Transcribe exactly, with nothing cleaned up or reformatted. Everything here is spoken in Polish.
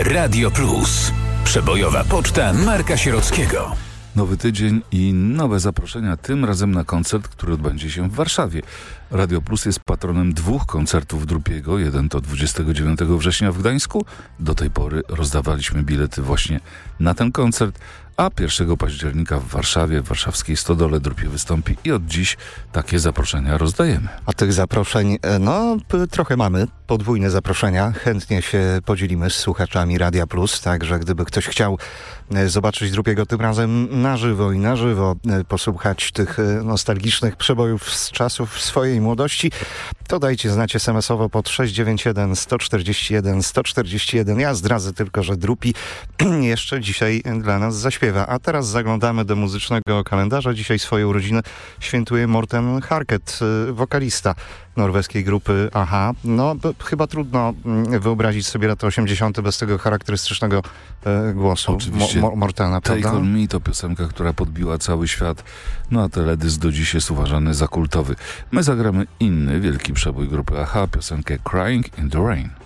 Radio Plus. Przebojowa poczta Marka Sierockiego. Nowy tydzień i nowe zaproszenia, tym razem na koncert, który odbędzie się w Warszawie. Radio Plus jest patronem dwóch koncertów Drupiego. Jeden to dwudziestego dziewiątego września w Gdańsku. Do tej pory rozdawaliśmy bilety właśnie na ten koncert, a pierwszego października w Warszawie, w warszawskiej Stodole Drupie wystąpi i od dziś takie zaproszenia rozdajemy. A tych zaproszeń, no p- trochę mamy, podwójne zaproszenia. Chętnie się podzielimy z słuchaczami Radia Plus, także gdyby ktoś chciał e, zobaczyć Drupiego tym razem na żywo i na żywo e, posłuchać tych e, nostalgicznych przebojów z czasów swojej młodości, to dajcie znać es em esowo pod sześć dziewięć jeden sto czterdzieści jeden sto czterdzieści jeden. Ja zdradzę tylko, że Drupi jeszcze dzisiaj dla nas zaśpiewa. A teraz zaglądamy do muzycznego kalendarza. Dzisiaj swoje urodziny świętuje Morten Harket, wokalista norweskiej grupy a-ha. No, b- chyba trudno mm, wyobrazić sobie lata osiemdziesiąte bez tego charakterystycznego e, głosu Oczywiście. Mo- Mo- Mortena, Take prawda? On Me to piosenka, która podbiła cały świat, no a teledysk do dziś jest uważany za kultowy. My zagramy inny wielki przebój grupy a-ha, piosenkę Crying in the Rain.